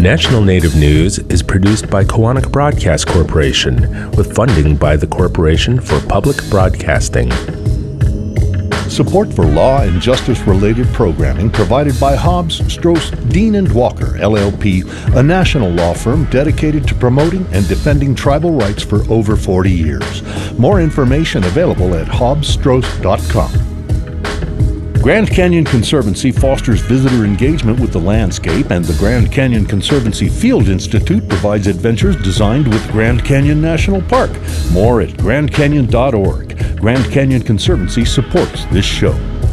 National Native News is produced by Koahnic Broadcast Corporation with funding by the Corporation for Public Broadcasting. Support for law and justice-related programming provided by Hobbs, Strauss, Dean & Walker, LLP, a national law firm dedicated to promoting and defending tribal rights for over 40 years. More information available at hobbsstrauss.com. Grand Canyon Conservancy fosters visitor engagement with the landscape, and the Grand Canyon Conservancy Field Institute provides adventures designed with Grand Canyon National Park. More at grandcanyon.org. Grand Canyon Conservancy supports this show.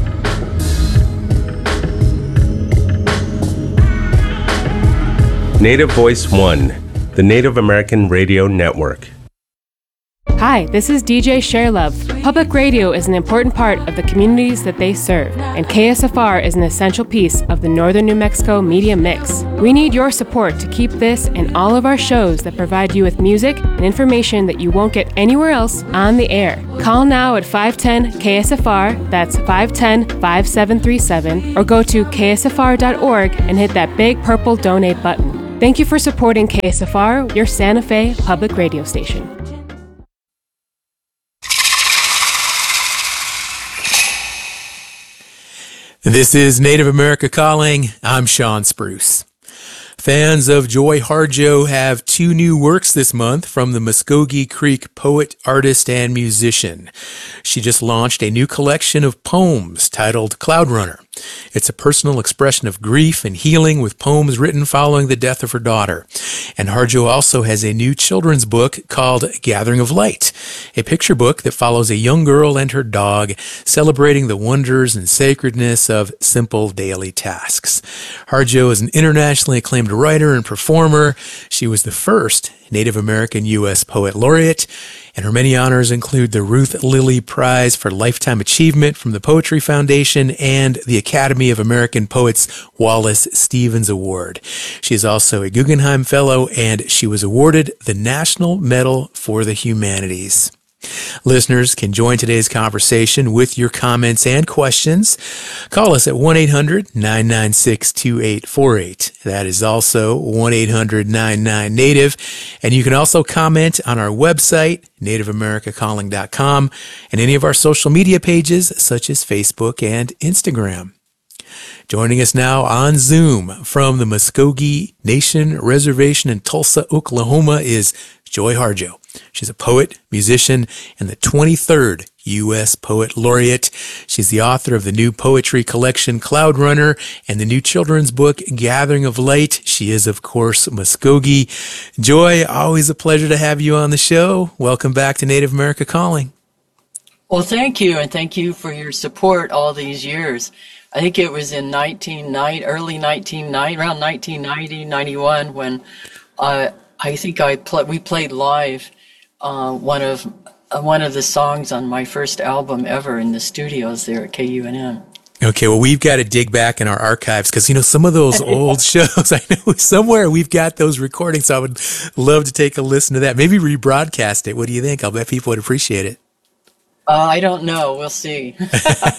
Native Voice One, the Native American Radio Network. Hi, this is DJ ShareLove. Public radio is an important part of the communities that they serve, and KSFR is an essential piece of the Northern New Mexico media mix. We need your support to keep this and all of our shows that provide you with music and information that you won't get anywhere else on the air. Call now at 510-KSFR, that's 510-5737, or go to ksfr.org and hit that big purple donate button. Thank you for supporting KSFR, your Santa Fe public radio station. This is Native America Calling. I'm Sean Spruce. Fans of Joy Harjo have two new works this month from the Muskogee Creek poet, artist, and musician. She just launched a new collection of poems titled Cloud Runner. It's a personal expression of grief and healing with poems written following the death of her daughter. And Harjo also has a new children's book called Gathering of Light, a picture book that follows a young girl and her dog celebrating the wonders and sacredness of simple daily tasks. Harjo is an internationally acclaimed writer and performer. She was the first Native American U.S. Poet Laureate, and her many honors include the Ruth Lilly Prize for Lifetime Achievement from the Poetry Foundation and the Academy of American Poets Wallace Stevens Award. She is also a Guggenheim Fellow, and she was awarded the National Medal for the Humanities. Listeners can join today's conversation with your comments and questions. Call us at 1-800-996-2848. That is also 1-800-99-NATIVE. And you can also comment on our website, nativeamericacalling.com, and any of our social media pages such as Facebook and Instagram. Joining us now on Zoom from the Muskogee Nation Reservation in Tulsa, Oklahoma is Joy Harjo. She's a poet, musician, and the 23rd U.S. Poet Laureate. She's the author of the new poetry collection Cloud Runner and the new children's book Gathering of Light. She is, of course, Muskogee. Joy, always a pleasure to have you on the show. Welcome back to Native America Calling. Well, thank you, and thank you for your support all these years. I think it was in early 1990, around 1990, 91, when I think we played live one of the songs on my first album ever in the studios there at KUNM. Okay, well, we've got to dig back in our archives because, some of those old shows, I know somewhere we've got those recordings, so I would love to take a listen to that. Maybe rebroadcast it. What do you think? I'll bet people would appreciate it. I don't know. We'll see. Well,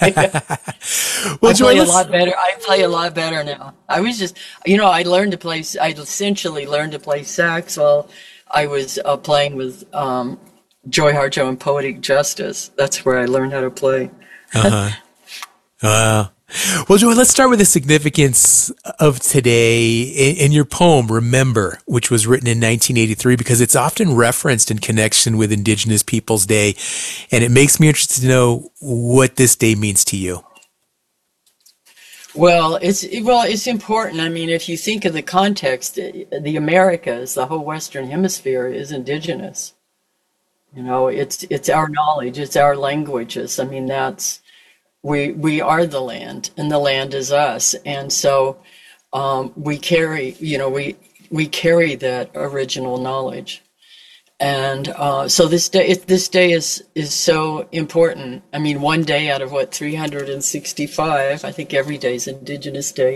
I play a lot better. I play a lot better now. I was just, I essentially learned to play sax while I was playing with Joy Harjo and Poetic Justice. That's where I learned how to play. Well, Joy, let's start with the significance of today in your poem, Remember, which was written in 1983, because it's often referenced in connection with Indigenous Peoples Day, and it makes me interested to know what this day means to you. Well, it's important. I mean, if you think of the context, the Americas, the whole Western Hemisphere is indigenous. It's our knowledge, it's our languages. I mean, we are the land, and the land is us, and so we carry that original knowledge, and so this day is so important. I mean, one day out of 365. I think every day is Indigenous Day,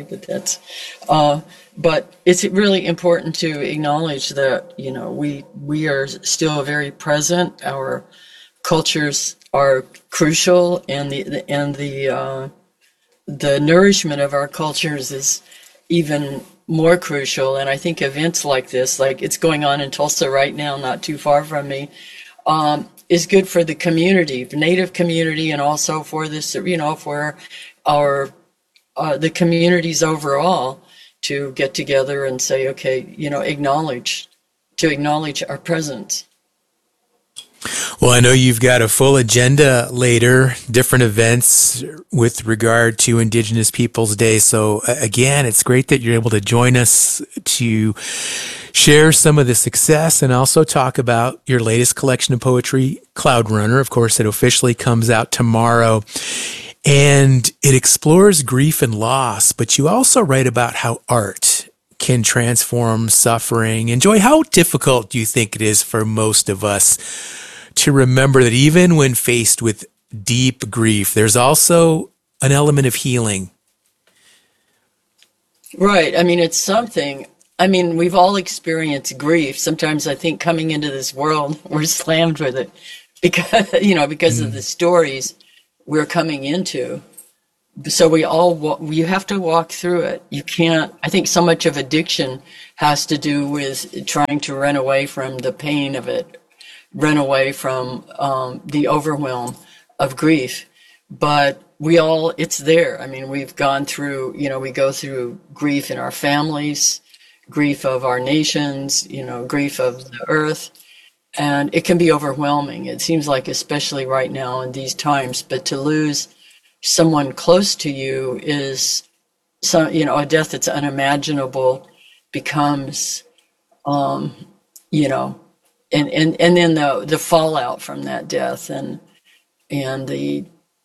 but it's really important to acknowledge that we are still very present. Our cultures are crucial, and the nourishment of our cultures is even more crucial. And I think events like this, like it's going on in Tulsa right now, not too far from me, is good for the community, the Native community, and also for this, for our the communities overall to get together and say, okay, acknowledge our presence. Well, I know you've got a full agenda later, different events with regard to Indigenous Peoples Day. So again, it's great that you're able to join us to share some of the success and also talk about your latest collection of poetry, Cloud Runner. Of course, it officially comes out tomorrow. And it explores grief and loss, but you also write about how art can transform suffering. And Joy, how difficult do you think it is for most of us to remember that even when faced with deep grief, there's also an element of healing? Right. I mean, it's something. I mean, we've all experienced grief. Sometimes I think coming into this world, we're slammed with it because of the stories we're coming into. So you have to walk through it. You can't, I think so much of addiction has to do with trying to run away from the pain of it, run away from the overwhelm of grief. But it's there. I mean, we've gone through, we go through grief in our families, grief of our nations, grief of the earth. And it can be overwhelming. It seems like, especially right now in these times, but to lose someone close to you is a death that's unimaginable becomes, and then the fallout from that death and the,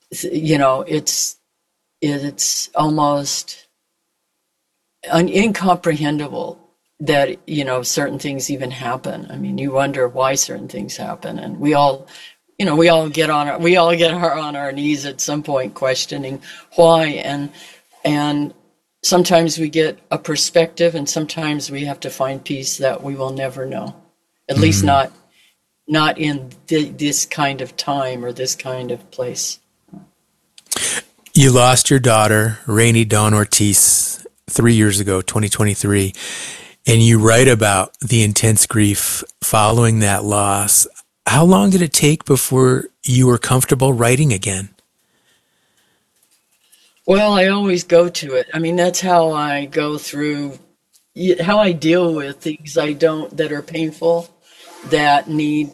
it's almost incomprehensible that, certain things even happen. I mean, you wonder why certain things happen. And we all get on our knees at some point questioning why. And sometimes we get a perspective and sometimes we have to find peace that we will never know, at least not in this kind of time or this kind of place. You lost your daughter, Rainy Dawn Ortiz, 3 years ago, 2023. And you write about the intense grief following that loss. How long did it take before you were comfortable writing again? Well, I always go to it. I mean, that's how I go through, how I deal with things that are painful, things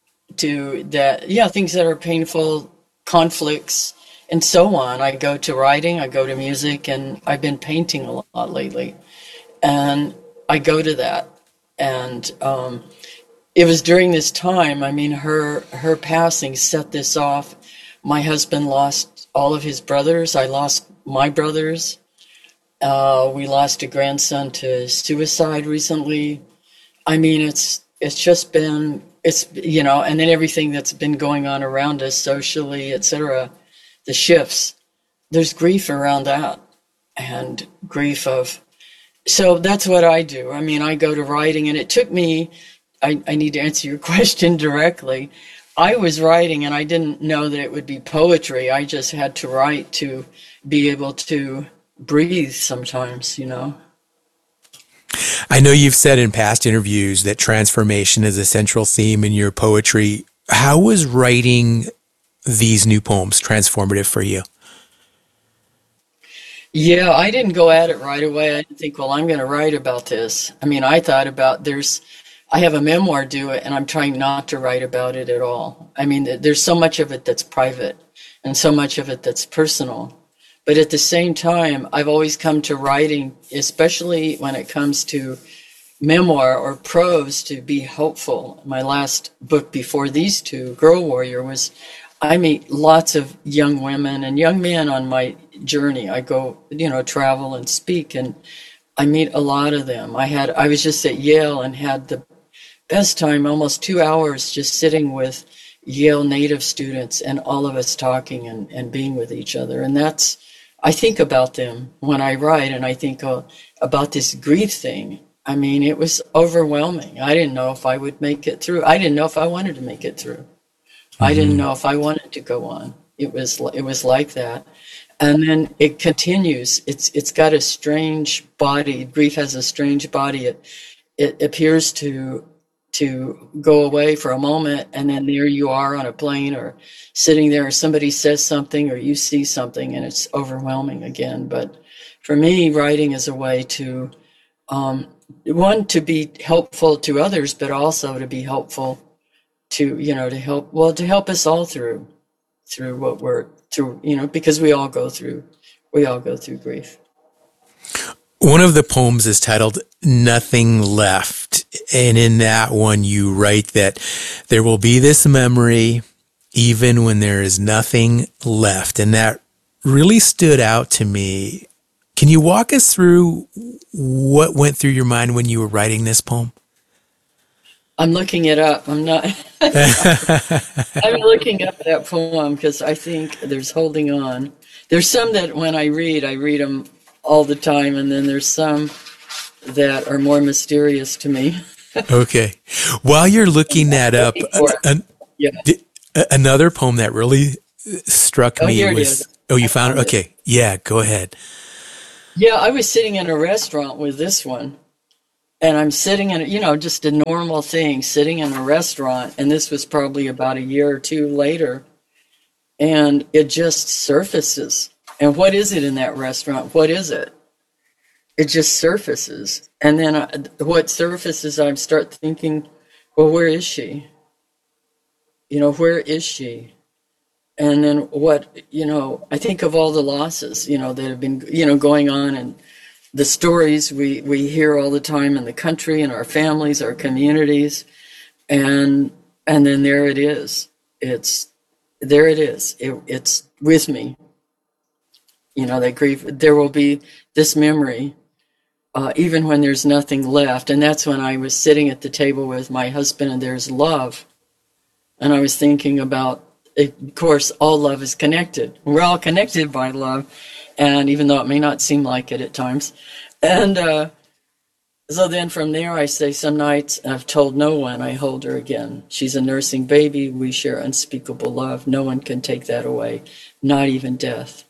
that are painful, conflicts, and so on. I go to writing, I go to music, and I've been painting a lot lately. And I go to that, and it was during this time. I mean, her passing set this off. My husband lost all of his brothers. I lost my brothers. We lost a grandson to suicide recently. I mean, it's just been and then everything that's been going on around us socially, etc. The shifts. There's grief around that, and grief of. So that's what I do. I mean, I go to writing, and it took me, I need to answer your question directly. I was writing, and I didn't know that it would be poetry. I just had to write to be able to breathe sometimes, I know you've said in past interviews that transformation is a central theme in your poetry. How was writing these new poems transformative for you? Yeah, I didn't go at it right away. I didn't think, well, I'm going to write about this. I mean, I thought about I have a memoir due, and I'm trying not to write about it at all. I mean, there's so much of it that's private and so much of it that's personal. But at the same time, I've always come to writing, especially when it comes to memoir or prose, to be hopeful. My last book before these two, Girl Warrior, I meet lots of young women and young men on my journey. I go, travel and speak, and I meet a lot of them. I was just at Yale and had the best time, almost 2 hours, just sitting with Yale native students and all of us talking and being with each other. And I think about them when I write, and I think about this grief thing. I mean, it was overwhelming. I didn't know if I would make it through. I didn't know if I wanted to make it through. I didn't know if I wanted to go on. It was like that. And then it continues. It's got a strange body. Grief has a strange body. It appears to go away for a moment, and then there you are on a plane or sitting there, or somebody says something or you see something, and it's overwhelming again. But for me, writing is a way to one, to be helpful to others, but also to be helpful to to help us all through what we're through, because we all go through grief. One of the poems is titled Nothing Left. And in that one, you write that there will be this memory even when there is nothing left. And that really stood out to me. Can you walk us through what went through your mind when you were writing this poem? I'm looking it up. I'm not. I'm looking up that poem because I think there's holding on. There's some that when I read them all the time, and then there's some that are more mysterious to me. Okay. While you're looking that up, another poem that really struck me was... Oh, you found it? Okay. Yeah, go ahead. Yeah, I was sitting in a restaurant with this one. And I'm sitting in, just a normal thing, sitting in a restaurant. And this was probably about a year or two later. And it just surfaces. And what is it in that restaurant? What is it? It just surfaces. And then what surfaces, I start thinking, well, where is she? Where is she? And then what, I think of all the losses, that have been, going on, and the stories we hear all the time in the country, in our families, our communities. And then there it is. It's with me. That grief, there will be this memory, even when there's nothing left. And that's when I was sitting at the table with my husband, and there's love. And I was thinking about, of course, all love is connected. We're all connected by love. And even though it may not seem like it at times. And so then from there I say, some nights I've told no one I hold her again. She's a nursing baby. We share unspeakable love. No one can take that away, not even death.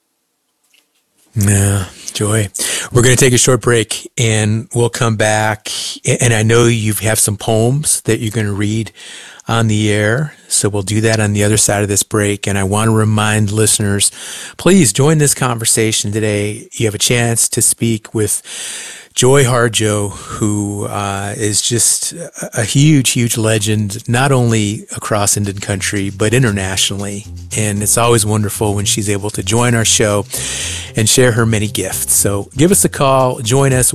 Yeah, Joy. We're going to take a short break, and we'll come back. And I know you have some poems that you're going to read on the air, so we'll do that on the other side of this break. And I want to remind listeners, please join this conversation today. You have a chance to speak with Joy Harjo, who is just a huge, huge legend, not only across Indian country, but internationally. And it's always wonderful when she's able to join our show and share her many gifts. So give us a call. Join us,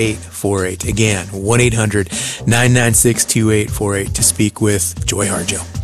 1-800-996-2848. Again, 1-800-996-2848 to speak with Joy Harjo.